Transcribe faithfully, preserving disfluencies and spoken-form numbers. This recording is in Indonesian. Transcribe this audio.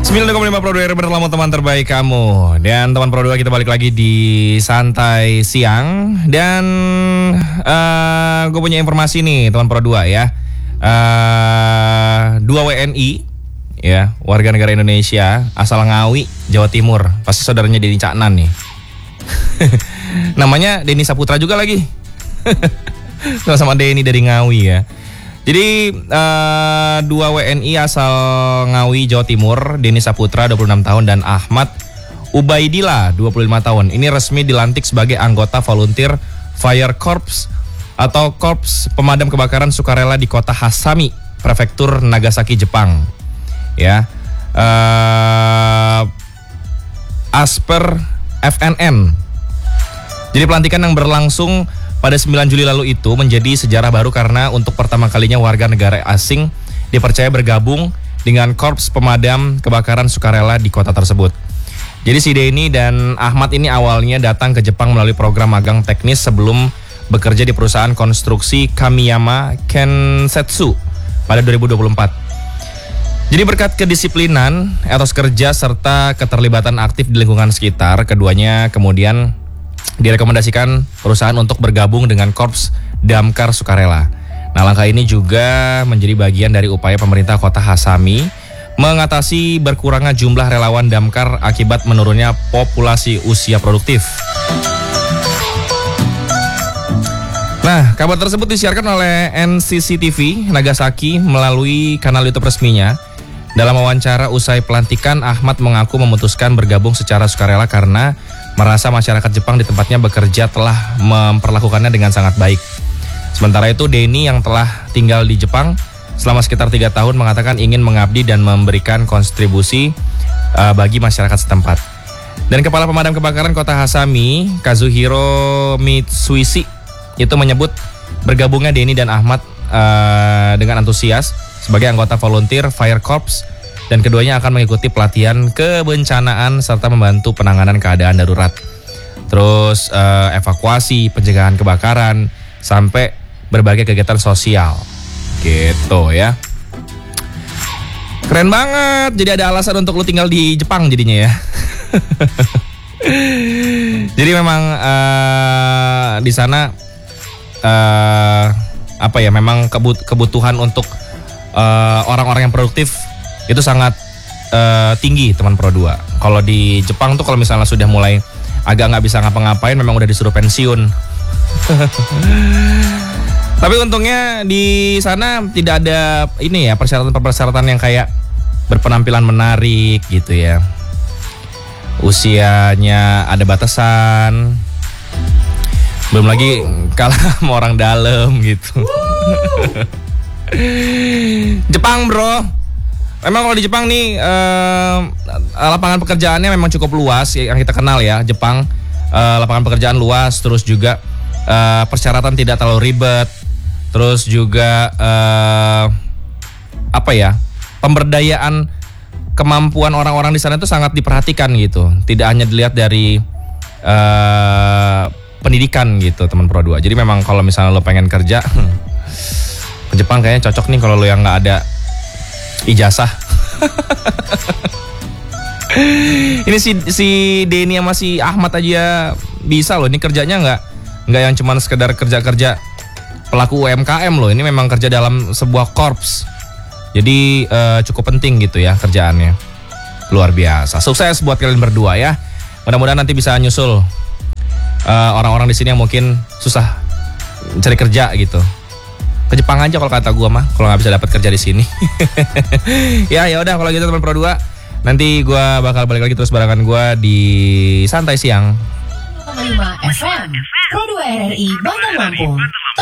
sembilan koma lima Pro dua bersama teman terbaik kamu. Dan teman Pro dua kita balik lagi di Santai Siang. Dan uh, gue punya informasi nih teman Pro dua ya. uh, Dua W N I ya, warga negara Indonesia asal Ngawi, Jawa Timur. Pasti saudaranya Denny Caknan nih. Namanya Denny Saputra juga lagi. Sama Denny dari Ngawi ya. Jadi uh, dua W N I asal Ngawi, Jawa Timur, Denny Saputra dua puluh enam tahun dan Ahmad Ubaidillah dua puluh lima tahun. Ini resmi dilantik sebagai anggota volunteer Fire Corps atau Korps Pemadam Kebakaran Sukarela di kota Hasami, Prefektur Nagasaki, Jepang. Ya, uh, Asper F N N. Jadi pelantikan yang berlangsung pada sembilan Juli lalu itu menjadi sejarah baru karena untuk pertama kalinya warga negara asing dipercaya bergabung dengan Korps Pemadam Kebakaran Sukarela di kota tersebut. Jadi si Denny dan Ahmad ini awalnya datang ke Jepang melalui program magang teknis sebelum bekerja di perusahaan konstruksi Kamiyama Kensetsu pada dua ribu dua puluh empat. Jadi berkat kedisiplinan, etos kerja serta keterlibatan aktif di lingkungan sekitar, keduanya kemudian direkomendasikan perusahaan untuk bergabung dengan Korps Damkar Sukarela. Nah, langkah ini juga menjadi bagian dari upaya pemerintah kota Hasami mengatasi berkurangnya jumlah relawan damkar akibat menurunnya populasi usia produktif. Nah, kabar tersebut disiarkan oleh N C C T V Nagasaki melalui kanal YouTube resminya. Dalam wawancara usai pelantikan, Ahmad mengaku memutuskan bergabung secara sukarela karena merasa masyarakat Jepang di tempatnya bekerja telah memperlakukannya dengan sangat baik. Sementara itu, Denny yang telah tinggal di Jepang selama sekitar tiga tahun mengatakan ingin mengabdi dan memberikan kontribusi uh, bagi masyarakat setempat. Dan Kepala Pemadam Kebakaran Kota Hasami, Kazuhiro Mitsuishi, itu menyebut bergabungnya Denny dan Ahmad uh, dengan antusias sebagai anggota volunteer Fire Corps, dan keduanya akan mengikuti pelatihan kebencanaan serta membantu penanganan keadaan darurat. Terus uh, evakuasi, pencegahan kebakaran, sampai berbagai kegiatan sosial. Gitu ya. Keren banget. Jadi ada alasan untuk lu tinggal di Jepang jadinya ya. Jadi memang uh, di sana uh, apa ya, memang kebut- kebutuhan untuk Uh, orang-orang yang produktif itu sangat uh, tinggi teman Pro dua. Kalau di Jepang tuh kalau misalnya sudah mulai agak nggak bisa ngapa-ngapain memang udah disuruh pensiun. Tapi untungnya di sana tidak ada ini ya, persyaratan-persyaratan yang kayak berpenampilan menarik gitu ya. Usianya ada batasan. Belum lagi kalah sama orang dalam gitu. Jepang bro, memang kalau di Jepang nih eh, lapangan pekerjaannya memang cukup luas yang kita kenal ya. Jepang eh, lapangan pekerjaan luas, terus juga eh, persyaratan tidak terlalu ribet, terus juga eh, apa ya, pemberdayaan kemampuan orang-orang di sana itu sangat diperhatikan gitu. Tidak hanya dilihat dari eh, pendidikan gitu teman Pro dua. Jadi memang kalau misalnya lo pengen kerja ke Jepang kayaknya cocok nih kalau lo yang nggak ada ijazah. Ini si si Denny sama si Ahmad aja bisa loh. Ini kerjanya nggak nggak yang cuma sekedar kerja-kerja pelaku U M K M loh. Ini memang kerja dalam sebuah korps. Jadi uh, cukup penting gitu ya kerjaannya. Luar biasa. Sukses buat kalian berdua ya. Mudah-mudahan nanti bisa nyusul uh, orang-orang di sini yang mungkin susah cari kerja gitu. Ke Jepang aja kalau kata gua mah, kalau nggak bisa dapat kerja di sini. Ya ya udah kalau gitu teman Pro dua, nanti gua bakal balik lagi terus barengan gua di Santai Siang. lima F M Pro dua R R I Bandar Lampung.